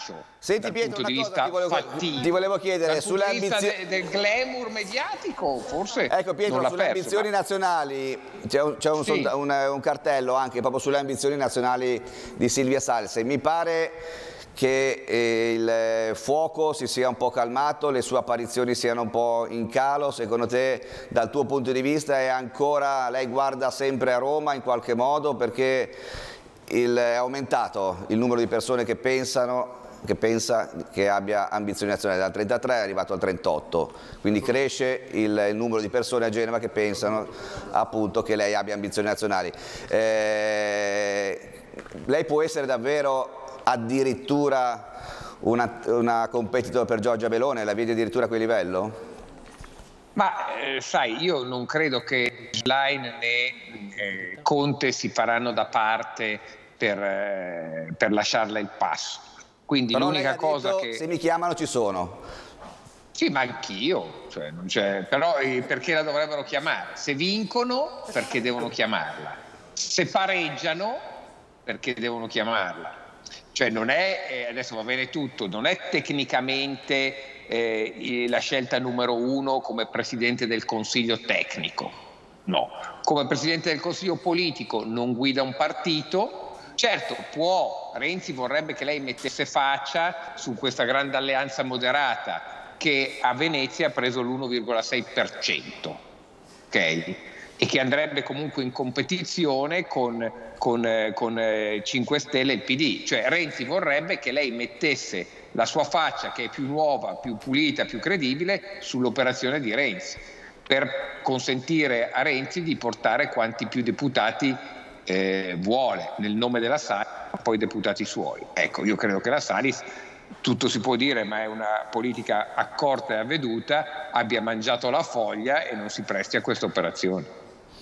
Senti dal Pietro, punto di una cosa vista ti volevo chiedere dal punto di vista del glamour mediatico, forse ecco Pietro, non l'ha sulle perso, ambizioni nazionali c'è Sì. un cartello anche proprio sulle ambizioni nazionali di Silvia Salis. Mi pare che il fuoco si sia un po' calmato, le sue apparizioni siano un po' in calo. Secondo te, dal tuo punto di vista, lei guarda sempre a Roma in qualche modo, perché è aumentato il numero di persone che pensa che abbia ambizioni nazionali, dal 33 è arrivato al 38, quindi cresce il numero di persone a Genova che pensano appunto che lei abbia ambizioni nazionali. Lei può essere davvero addirittura una competitor per Giorgia Meloni? La vedi addirittura a quel livello? Ma sai, io non credo che Schlein né Conte si faranno da parte per lasciarle il passo. Quindi Però l'unica lei ha cosa detto, che... se mi chiamano ci sono. Sì, ma anch'io, cioè, non c'è... però perché la dovrebbero chiamare? Se vincono, perché devono chiamarla? Se pareggiano, perché devono chiamarla? Cioè non è, adesso va bene tutto, non è tecnicamente la scelta numero uno come Presidente del Consiglio tecnico, no. Come Presidente del Consiglio politico non guida un partito. Certo, Renzi vorrebbe che lei mettesse faccia su questa grande alleanza moderata che a Venezia ha preso l'1,6%, ok? E che andrebbe comunque in competizione con 5 Stelle e il PD. Cioè Renzi vorrebbe che lei mettesse la sua faccia, che è più nuova, più pulita, più credibile, sull'operazione di Renzi, per consentire a Renzi di portare quanti più deputati vuole nel nome della Salis, poi deputati suoi. Ecco, io credo che la Salis, tutto si può dire, ma è una politica accorta e avveduta, abbia mangiato la foglia e non si presti a questa operazione.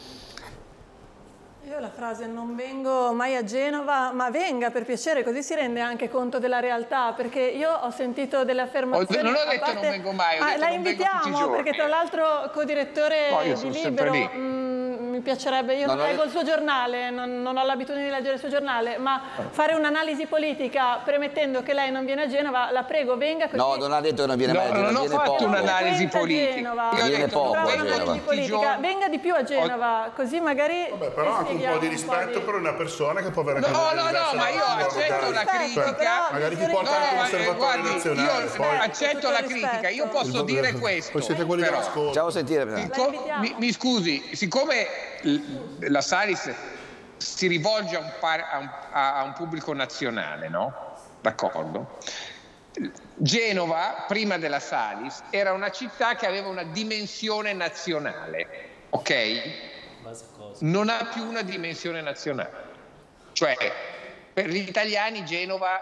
Io la frase "non vengo mai a Genova", ma venga per piacere, così si rende anche conto della realtà, perché io ho sentito delle affermazioni... Non ho detto non vengo mai, ho detto la non vengo tutti i invitiamo, giorni. perché tra l'altro co-direttore di Libero, mi piacerebbe, io non leggo il suo giornale, non ho l'abitudine di leggere il suo giornale, ma fare un'analisi politica premettendo che lei non viene a Genova, la prego, venga così... No, non ha detto che non viene mai a Genova, non ho fatto un'analisi politica. Viene poco a Genova. Venga di più a Genova, così magari... Vabbè, però anche un po' di rispetto per una persona che può avere anche ma io accetto la critica. Magari ti porta anche l'osservatore nazionale. Io accetto la critica, io posso dire questo. Poi siete quelli dell'ascolto. Facciamo sentire. Mi scusi, siccome la Salis si rivolge a un pubblico nazionale, no? D'accordo? Genova, prima della Salis, era una città che aveva una dimensione nazionale, ok? Non ha più una dimensione nazionale. Cioè, per gli italiani Genova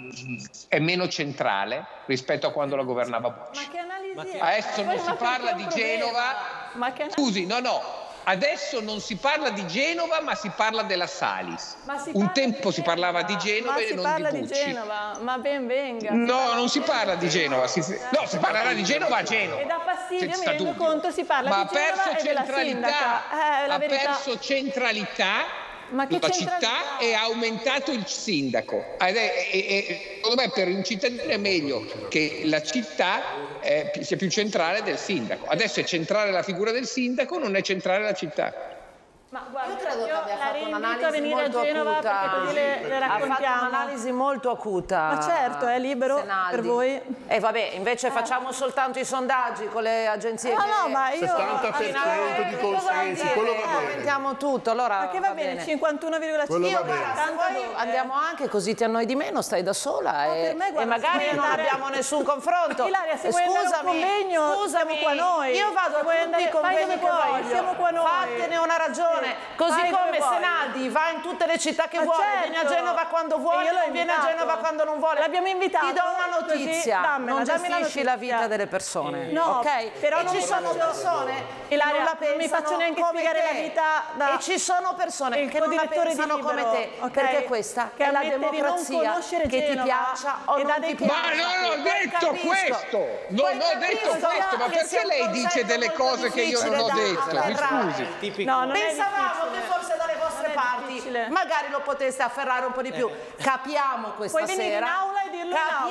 è meno centrale rispetto a quando la governava Bocci. Ma che analisi è? Adesso non si parla di Genova. Scusi, no. Adesso non si parla di Genova, ma si parla della Salis. Un tempo si parlava di Genova e non di Bucci. Di Genova, ma ben venga. No, non si parla di Genova. Si parlerà di Genova a Genova. E da fastidio, mi rendo conto, si parla di Genova e della sindaca. Ha perso centralità. La città e ha aumentato il sindaco. Secondo me per un cittadino è meglio che la città sia più centrale del sindaco. Adesso è centrale la figura del sindaco, non è centrale la città. Ma guarda, io credo che abbia fatto un'analisi a venire molto a Genova acuta. Perché così le raccontiamo. Ha fatto un'analisi molto acuta. Ma certo, è libero Senaldi. per voi. E vabbè, invece facciamo soltanto i sondaggi con le agenzie. No, ma io 70% di consensi, quello va bene. Aumentiamo tutto, allora ma che va bene, 51,5. Io poi andiamo anche così ti annoi di meno, stai da sola e magari non abbiamo nessun confronto. Ilaria, se vuoi andare a un convegno, siamo qua noi. Io vado a tutti i convegni che voglio. Siamo qua noi. Fattene una ragione. Così come Senaldi va in tutte le città che vuole, viene a Genova quando vuole, viene a Genova quando non vuole. L'abbiamo invitato. Ti do una notizia, non gestisci la vita delle persone, no, ok? Però e ci sono persone che non la pensano, non mi faccio neanche spiegare la vita e ci sono persone che non la pensano come te, perché questa è la democrazia, che ti piaccia o non ti piaccia. Ma non ho detto questo! Non ho detto questo, ma perché lei dice delle cose che io non ho detto? Mi scusi. Pensavamo che forse dalle vostre parti magari lo poteste afferrare un po' di più. Capiamo questa sera. Puoi venire in aula e dirlo in aula.